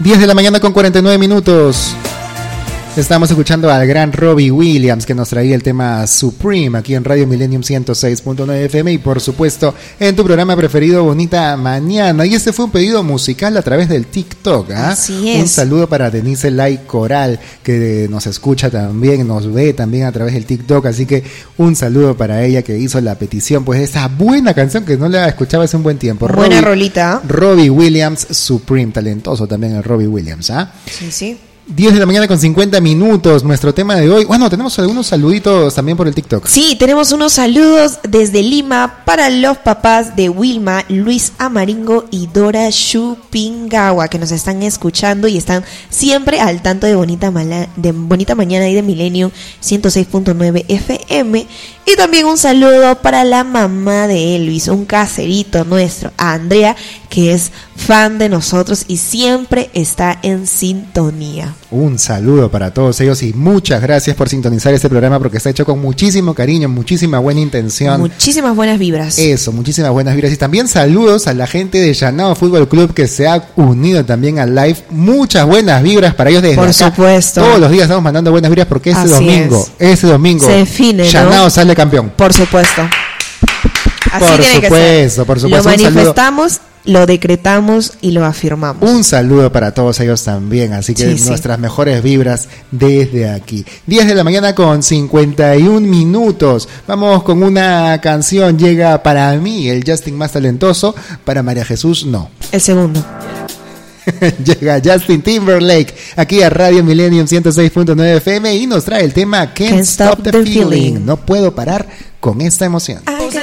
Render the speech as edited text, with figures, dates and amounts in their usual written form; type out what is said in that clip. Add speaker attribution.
Speaker 1: 10 de la mañana con 49 minutos. Estamos escuchando al gran Robbie Williams, que nos traía el tema Supreme aquí en Radio Millennium 106.9 FM y por supuesto en tu programa preferido Bonita Mañana. Y este fue un pedido musical a través del TikTok.
Speaker 2: Así es.
Speaker 1: Un saludo para Denise Lai Coral, que nos escucha también, nos ve también a través del TikTok. Así que un saludo para ella que hizo la petición pues de esa buena canción que no la escuchaba hace un buen tiempo.
Speaker 2: Buena rolita.
Speaker 1: Robbie Williams, Supreme, talentoso también el Robbie Williams.
Speaker 2: Sí, sí.
Speaker 1: 10 de la mañana con 50 minutos, nuestro tema de hoy. Bueno, tenemos algunos saluditos también por el TikTok.
Speaker 2: Sí, tenemos unos saludos desde Lima para los papás de Wilma, Luis Amaringo y Dora Shupingawa, que nos están escuchando y están siempre al tanto de Bonita Mañana y de Milenio 106.9 FM. Y también un saludo para la mamá de Elvis, un caserito nuestro, a Andrea, que es fan de nosotros y siempre está en sintonía.
Speaker 1: Un saludo para todos ellos y muchas gracias por sintonizar este programa porque está hecho con muchísimo cariño, muchísima buena intención.
Speaker 2: Muchísimas buenas vibras.
Speaker 1: Eso, muchísimas buenas vibras. Y también saludos a la gente de Llanao Fútbol Club que se ha unido también al live. Muchas buenas vibras para ellos desde
Speaker 2: por
Speaker 1: acá.
Speaker 2: Supuesto.
Speaker 1: Todos los días estamos mandando buenas vibras porque ese domingo
Speaker 2: se define,
Speaker 1: Llanao,
Speaker 2: ¿no?
Speaker 1: sale campeón.
Speaker 2: Por supuesto. Así
Speaker 1: por
Speaker 2: tiene
Speaker 1: supuesto,
Speaker 2: que ser.
Speaker 1: Por supuesto.
Speaker 2: Lo manifestamos, lo decretamos y lo afirmamos.
Speaker 1: Un saludo para todos ellos también, así que sí, nuestras mejores vibras desde aquí. 10 de la mañana con 51 minutos. Vamos con una canción, llega para mí el Justin más talentoso, para María Jesús no.
Speaker 2: El segundo.
Speaker 1: Llega Justin Timberlake aquí a Radio Millennium 106.9 FM y nos trae el tema Can't Stop the Feeling. No puedo parar con esta emoción.